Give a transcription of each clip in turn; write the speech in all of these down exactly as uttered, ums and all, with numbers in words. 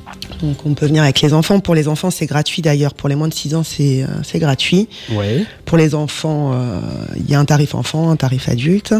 Donc on peut venir avec les enfants. Pour les enfants, c'est gratuit d'ailleurs. Pour les moins de six ans, c'est, euh, c'est gratuit. Ouais. Pour les enfants, il euh, y a un tarif enfant, un tarif adulte.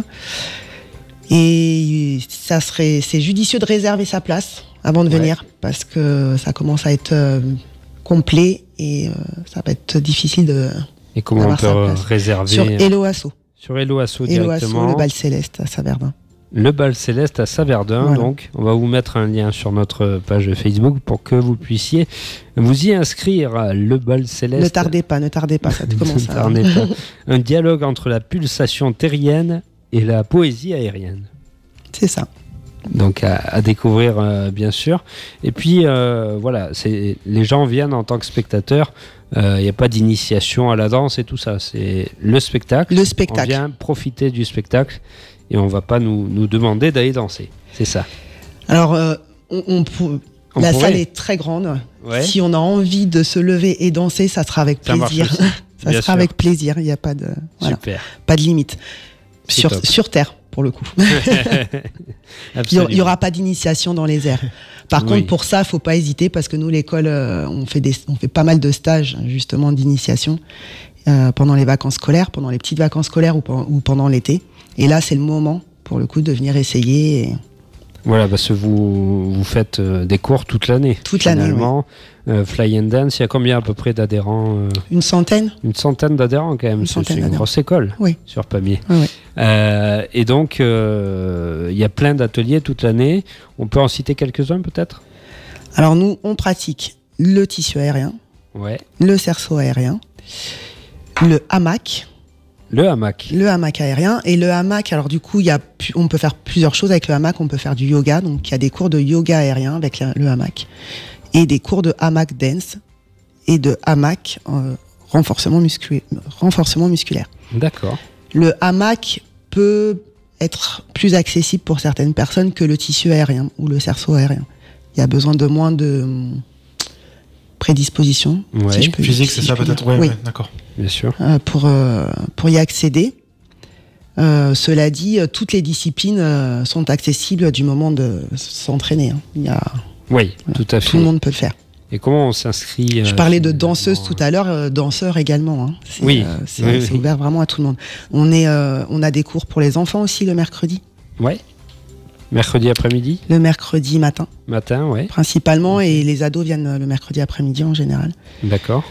Et ça serait, c'est judicieux de réserver sa place avant de ouais. venir, parce que ça commence à être euh, complet et euh, ça va être difficile de. Et comment on peut réserver sur Hello Asso. Sur Hello Asso Hello directement. Asso, le bal céleste à Saverdun. Le bal céleste à Saverdun, voilà. Donc on va vous mettre un lien sur notre page Facebook pour que vous puissiez vous y inscrire. Le bal céleste. Ne tardez pas, ne tardez pas, ça commence à... pas. Un dialogue entre la pulsation terrienne et la poésie aérienne. C'est ça. Donc à, à découvrir euh, bien sûr. Et puis euh, voilà, c'est, les gens viennent en tant que spectateurs. Il euh, n'y a pas d'initiation à la danse et tout ça. C'est le spectacle. Le spectacle. On vient profiter du spectacle. Et on ne va pas nous, nous demander d'aller danser. C'est ça. Alors, euh, on, on pour... on la pourrait. salle est très grande. Ouais. Si on a envie de se lever et danser, ça sera avec ça plaisir. ça Bien sera sûr. avec plaisir. Il n'y a pas de, voilà, Super. Pas de limite. Sur, sur Terre, pour le coup. Il n'y aura pas d'initiation dans les airs. Par oui. contre, pour ça, il ne faut pas hésiter, parce que nous, l'école, euh, on, fait des, on fait pas mal de stages, justement, d'initiation euh, pendant les vacances scolaires, pendant les petites vacances scolaires ou, ou pendant l'été. Et là, c'est le moment, pour le coup, de venir essayer. Et... Voilà, parce que vous, vous faites euh, des cours toute l'année. Toute l'année, oui. euh, Fly and Dance, il y a combien à peu près d'adhérents euh... Une centaine. Une centaine d'adhérents, quand même. Une c'est, c'est une grosse école, oui. sur Pamiers. Oui, oui. Euh, et donc, il euh, y a plein d'ateliers toute l'année. On peut en citer quelques-uns, peut-être ? Alors, nous, on pratique le tissu aérien, ouais. le cerceau aérien, le hamac. Le hamac. Le hamac aérien. Et le hamac, alors du coup, y a, on peut faire plusieurs choses avec le hamac. On peut faire du yoga. Donc, il y a des cours de yoga aérien avec le, le hamac. Et des cours de hamac dance et de hamac euh, renforcement, muscu- renforcement musculaire. D'accord. Le hamac peut être plus accessible pour certaines personnes que le tissu aérien ou le cerceau aérien. Il y a besoin de moins de prédisposition. Ouais. Si je peux, physique, si c'est ça peut-être. Ouais, oui, ouais, d'accord. Bien sûr. Euh, pour euh, pour y accéder. Euh, cela dit, toutes les disciplines euh, sont accessibles du moment de s'entraîner. Hein. Il y a. Oui, voilà, tout à fait. Tout le monde peut le faire. Et comment on s'inscrit euh, Je parlais de danseuse tout à l'heure, euh, danseurs également. Hein. C'est, oui. Euh, c'est, oui, c'est oui. ouvert vraiment à tout le monde. On est, euh, on a des cours pour les enfants aussi le mercredi. Ouais. Mercredi après-midi. Le mercredi matin. Matin, ouais. Principalement, okay. Et les ados viennent le mercredi après-midi en général. D'accord.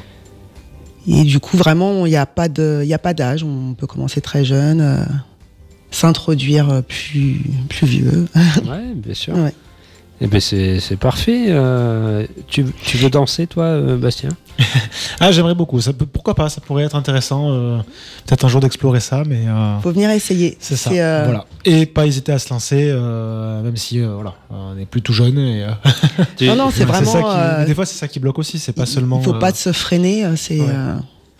Et du coup, vraiment, il n'y a pas de, il y a pas d'âge. On peut commencer très jeune, euh, s'introduire plus, plus vieux. Ouais, bien sûr. Ouais. Eh ben c'est, c'est parfait. Euh, tu, tu veux danser, toi, euh, Bastien ? Ah, j'aimerais beaucoup. Ça peut, pourquoi pas ? Ça pourrait être intéressant. Euh, peut-être un jour d'explorer ça, mais. Euh, Faut venir essayer. C'est, c'est ça. Euh... Voilà. Et pas hésiter à se lancer, euh, même si euh, voilà, on n'est plus tout jeune. Et, euh... non, non, c'est vraiment. C'est ça qui, euh... des fois, c'est ça qui bloque aussi. C'est pas seulement. Il faut euh... pas se freiner. C'est. Ouais. Euh...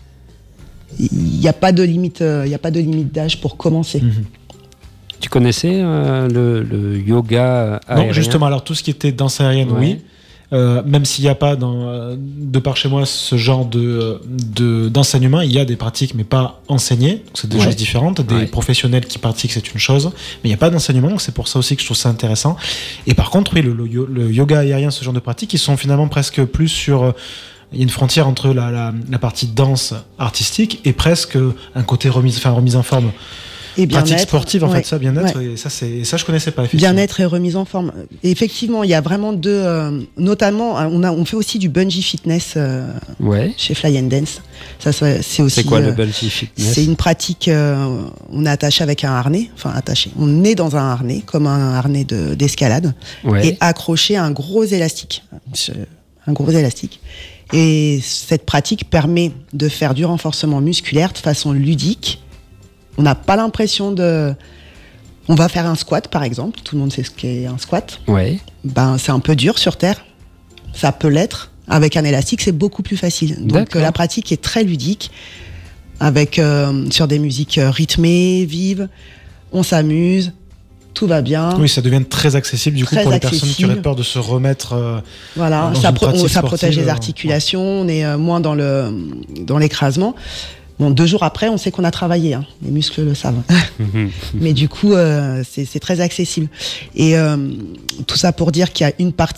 Il n'y a pas de limite. Il n'y a pas de limite d'âge pour commencer. Mm-hmm. Tu connaissais euh, le, le yoga aérien ? Non, justement. Alors tout ce qui était danse aérienne, ouais. oui. Euh, même s'il n'y a pas dans, de par chez moi ce genre de, de, d'enseignement, il y a des pratiques, mais pas enseignées. Donc c'est des ouais. choses différentes. Des ouais. professionnels qui pratiquent, c'est une chose, mais il n'y a pas d'enseignement. Donc c'est pour ça aussi que je trouve ça intéressant. Et par contre, oui, le, le, le yoga aérien, ce genre de pratiques, ils sont finalement presque plus sur. Il y a une frontière entre la, la, la partie danse artistique et presque un côté remise, enfin remise en forme. Et pratique sportive, en ouais. fait, ça, bien-être, ouais. et ça, c'est, ça, je connaissais pas. Bien-être et remise en forme. Et effectivement, il y a vraiment deux, euh, notamment, on a, on fait aussi du bungee fitness euh, ouais. chez Fly and Dance. Ça, c'est aussi. C'est quoi euh, le bungee fitness ? C'est une pratique. Euh, on est attaché avec un harnais, enfin attaché. On est dans un harnais, comme un harnais de, d'escalade, ouais. et accroché à un gros élastique, un gros élastique. Et cette pratique permet de faire du renforcement musculaire de façon ludique. On n'a pas l'impression de... On va faire un squat, par exemple. Tout le monde sait ce qu'est un squat. Ouais. Ben, c'est un peu dur sur Terre. Ça peut l'être. Avec un élastique, c'est beaucoup plus facile. Donc, D'accord. la pratique est très ludique, avec, euh, sur des musiques rythmées, vives. On s'amuse. Tout va bien. Oui, ça devient très accessible, du coup, très pour accessible. les personnes qui auraient peur de se remettre euh, voilà, dans ça, une pro- pratique ça protège sportive, les articulations. Euh, ouais. On est euh, moins dans, le, dans l'écrasement. Bon, deux jours après, on sait qu'on a travaillé. Hein. Les muscles le savent. Mais du coup, euh, c'est, c'est très accessible. Et euh, tout ça pour dire qu'il y a une partie